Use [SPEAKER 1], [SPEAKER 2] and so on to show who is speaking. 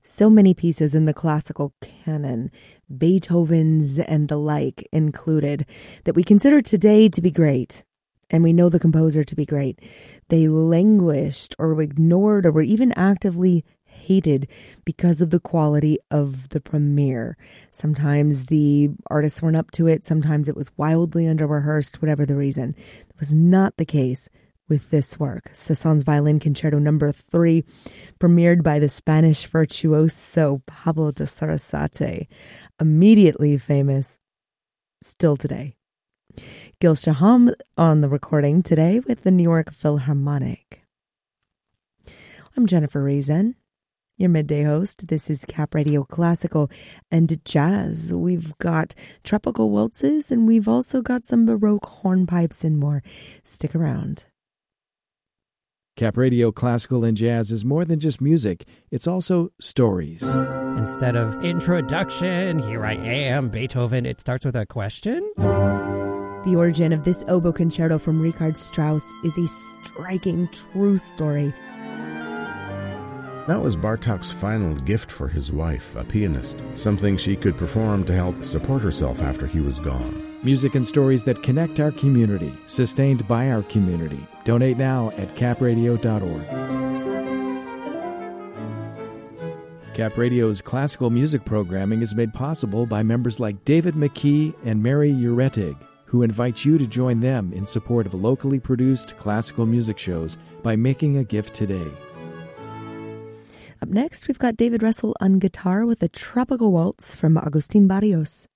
[SPEAKER 1] So many pieces in the classical canon, Beethoven's and the like included, that we consider today to be great, and we know the composer to be great. They languished or were ignored or were even actively hated because of the quality of the premiere. Sometimes the artists weren't up to it. Sometimes it was wildly under-rehearsed, whatever the reason. It was not the case with this work. Cézanne's Violin Concerto No. 3, premiered by the Spanish virtuoso Pablo de Sarasate, immediately famous still today. Gil Shaham on the recording today with the New York Philharmonic. I'm Jennifer Reason, your midday host. This is Cap Radio Classical and Jazz. We've got tropical waltzes and we've also got some Baroque hornpipes and more. Stick around.
[SPEAKER 2] Cap Radio Classical and Jazz is more than just music. It's also stories.
[SPEAKER 3] Instead of introduction, here I am, Beethoven, it starts with a question.
[SPEAKER 1] The origin of this oboe concerto from Richard Strauss is a striking true story.
[SPEAKER 4] That was Bartók's final gift for his wife, a pianist, something she could perform to help support herself after he was gone.
[SPEAKER 2] Music and stories that connect our community, sustained by our community. Donate now at capradio.org. Cap Radio's classical music programming is made possible by members like David McKee and Mary Uretig, who invite you to join them in support of locally produced classical music shows by making a gift today.
[SPEAKER 1] Up next, we've got David Russell on guitar with a tropical waltz from Agustín Barrios.